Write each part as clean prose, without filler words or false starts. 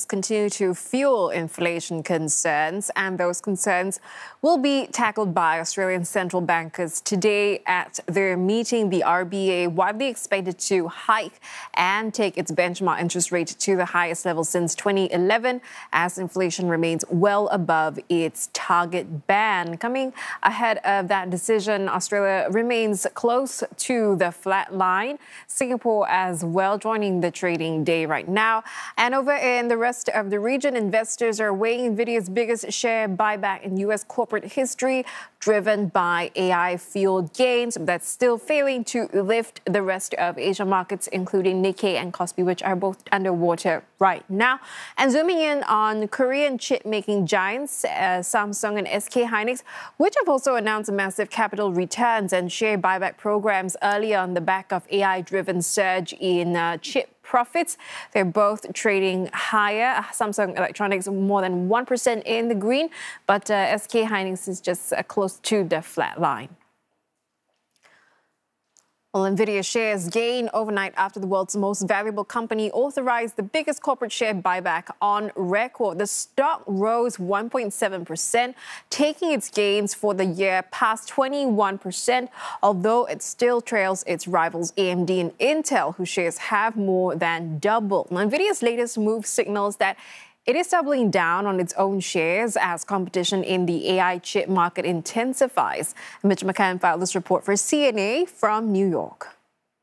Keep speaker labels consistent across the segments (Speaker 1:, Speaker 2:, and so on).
Speaker 1: continue to fuel inflation concerns, and those concerns will be tackled by Australian central bankers today at their meeting. The RBA widely expected to hike and take its benchmark interest rate to the highest level since 2011 as inflation remains well above its target band. Coming ahead of that decision, Australia remains close to the flat line. Singapore as well joining the trading day right now. And over in the rest of the region, investors are weighing NVIDIA's biggest share buyback in U.S. corporate history, driven by AI-fueled gains. That's still failing to lift the rest of Asia markets, including Nikkei and Kospi, which are both underwater right now. And zooming in on Korean chip-making giants, Samsung and SK Hynix, which have also announced massive capital returns and share buyback programs earlier on the back of AI-driven surge in chip profits. They're both trading higher. Samsung Electronics more than 1% in the green, but SK Hynix is just close to the flat line. Well, NVIDIA shares gain overnight after the world's most valuable company authorized the biggest corporate share buyback on record. The stock rose 1.7%, taking its gains for the year past 21%, although it still trails its rivals AMD and Intel, whose shares have more than doubled. Now, NVIDIA's latest move signals that it is doubling down on its own shares as competition in the AI chip market intensifies. Mitch McCann filed this report for CNA from New York.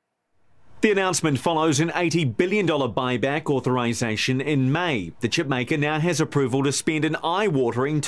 Speaker 2: The announcement follows an $80 billion buyback authorization in May. The chipmaker now has approval to spend an eye-watering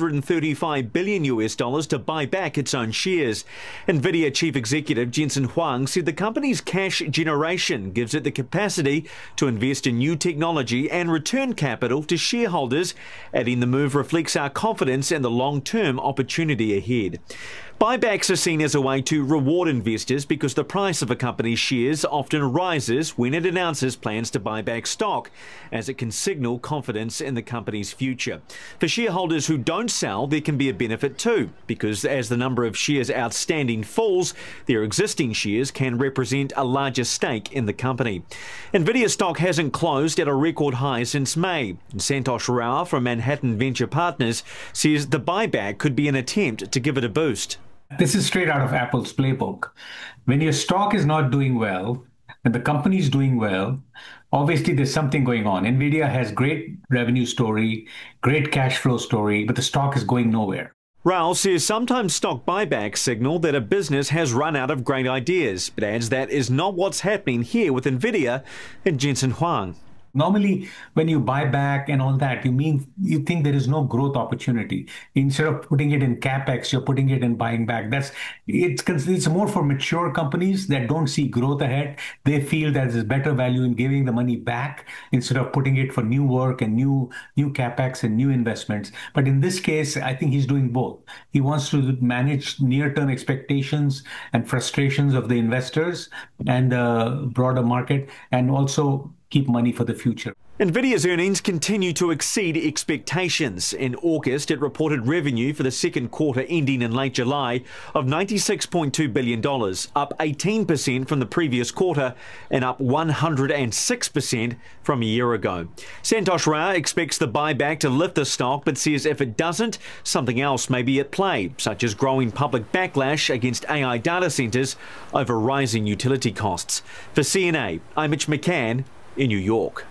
Speaker 2: $235 billion to buy back its own shares. NVIDIA chief executive Jensen Huang said the company's cash generation gives it the capacity to invest in new technology and return capital to shareholders, adding the move reflects our confidence in the long-term opportunity ahead. Buybacks are seen as a way to reward investors because the price of a company's shares often rises when it announces plans to buy back stock, as it can signal confidence in the company's future. For shareholders who don't sell, there can be a benefit too, because as the number of shares outstanding falls, their existing shares can represent a larger stake in the company. NVIDIA stock hasn't closed at a record high since May. Santosh Rao from Manhattan Venture Partners says the buyback could be an attempt to give it a boost.
Speaker 3: This is straight out of Apple's playbook. When your stock is not doing well, and the company is doing well, obviously there's something going on. NVIDIA has great revenue story, great cash flow story, but the stock is going nowhere.
Speaker 2: Rao says sometimes stock buybacks signal that a business has run out of great ideas, but adds that is not what's happening here with NVIDIA and Jensen Huang.
Speaker 3: Normally, when you buy back and all that, you think there is no growth opportunity. Instead of putting it in capex, you're putting it in buying back. It's more for mature companies that don't see growth ahead. They feel that there's better value in giving the money back instead of putting it for new work and new capex and new investments. But in this case, I think he's doing both. He wants to manage near-term expectations and frustrations of the investors and the broader market, and also keep money for the future.
Speaker 2: NVIDIA's earnings continue to exceed expectations. In August, it reported revenue for the second quarter ending in late July of $96.2 billion, up 18% from the previous quarter and up 106% from a year ago. Santosh Rao expects the buyback to lift the stock, but says if it doesn't, something else may be at play, such as growing public backlash against AI data centers over rising utility costs. For CNA, I'm Mitch McCann in New York.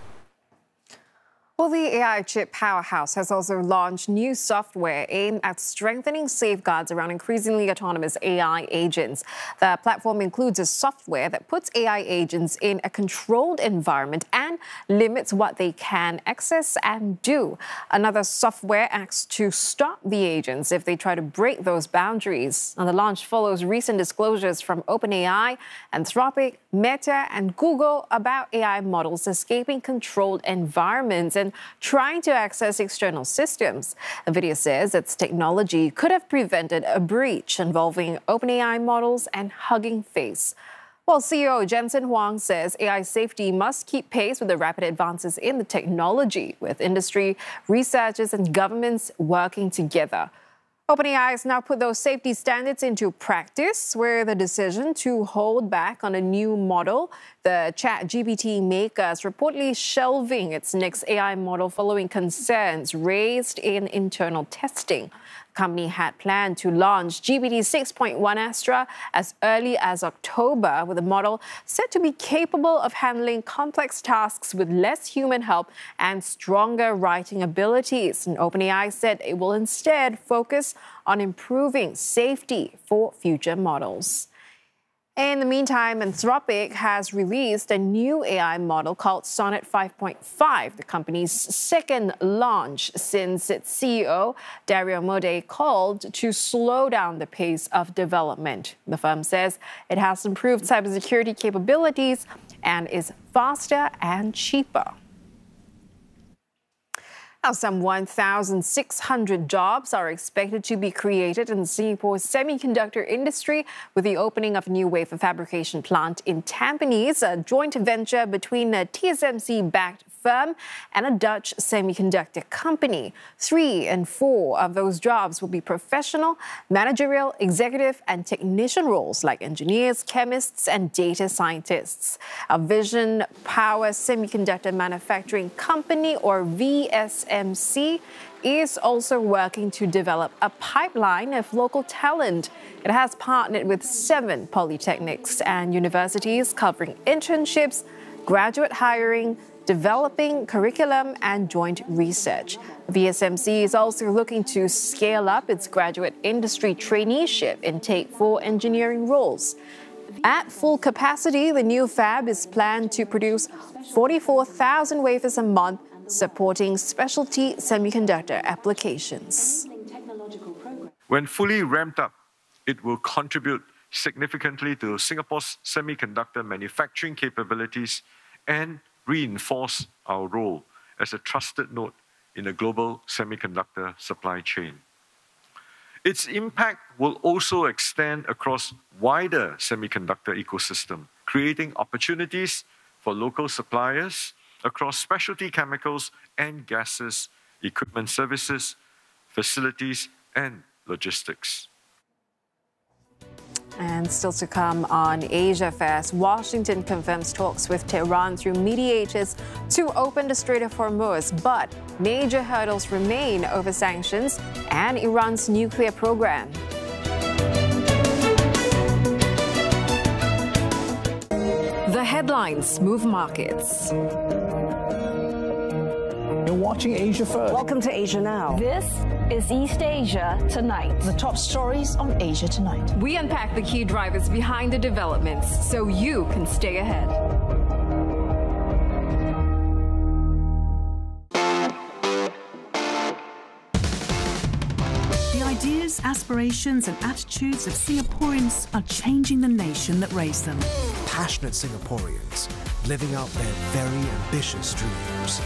Speaker 1: Well, the AI chip powerhouse has also launched new software aimed at strengthening safeguards around increasingly autonomous AI agents. The platform includes a software that puts AI agents in a controlled environment and limits what they can access and do. Another software acts to stop the agents if they try to break those boundaries. Now, the launch follows recent disclosures from OpenAI, Anthropic, Meta, and Google about AI models escaping controlled environments and trying to access external systems. NVIDIA says its technology could have prevented a breach involving OpenAI models and Hugging Face. Well, CEO Jensen Huang says AI safety must keep pace with the rapid advances in the technology, with industry, researchers, and governments working together. OpenAI has now put those safety standards into practice, where the decision to hold back on a new model, the ChatGPT maker, is reportedly shelving its next AI model following concerns raised in internal testing. The company had planned to launch GPT 6.1 Astra as early as October, with the model said to be capable of handling complex tasks with less human help and stronger writing abilities. And OpenAI said it will instead focus on improving safety for future models. In the meantime, Anthropic has released a new AI model called Sonnet 5.5, the company's second launch since its CEO, Dario Amodei, called to slow down the pace of development. The firm says it has improved cybersecurity capabilities and is faster and cheaper. Now, some 1,600 jobs are expected to be created in Singapore's semiconductor industry with the opening of a new wafer fabrication plant in Tampines, a joint venture between a TSMC-backed firm and a Dutch semiconductor company. 3 in 4 of those jobs will be professional, managerial, executive, and technician roles like engineers, chemists, and data scientists. A Vision Power Semiconductor Manufacturing Company, or VSMC, is also working to develop a pipeline of local talent. It has partnered with 7 polytechnics and universities covering internships, graduate hiring, developing curriculum, and joint research. VSMC is also looking to scale up its graduate industry traineeship intake for engineering roles. At full capacity, the new fab is planned to produce 44,000 wafers a month, supporting specialty semiconductor applications.
Speaker 4: When fully ramped up, it will contribute significantly to Singapore's semiconductor manufacturing capabilities and reinforce our role as a trusted node in the global semiconductor supply chain. Its impact will also extend across wider semiconductor ecosystem, creating opportunities for local suppliers across specialty chemicals and gases, equipment services, facilities, and logistics.
Speaker 1: And still to come on Asia Fest, Washington confirms talks with Tehran through mediators to open the Strait of Hormuz, but major hurdles remain over sanctions and Iran's nuclear program. The headlines move markets.
Speaker 5: You're watching Asia First.
Speaker 6: Welcome to Asia Now.
Speaker 7: This is East Asia Tonight.
Speaker 5: The top stories on Asia Tonight.
Speaker 1: We unpack the key drivers behind the developments so you can stay ahead.
Speaker 8: The ideas, aspirations, and attitudes of Singaporeans are changing the nation that raised them.
Speaker 9: Passionate Singaporeans living out their very ambitious dreams.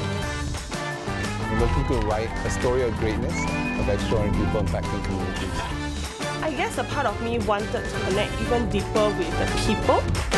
Speaker 10: I'm looking to write a story of greatness, of extraordinary people impacting communities.
Speaker 11: I guess a part of me wanted to connect even deeper with the people.